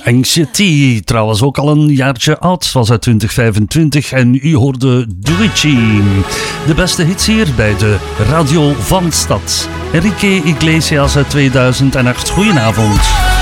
Anxiety, trouwens ook al een jaartje oud, was uit 2025 en u hoorde Duichi. De beste hits hier bij de Radio van Stad. Enrique Iglesias uit 2008, goedenavond.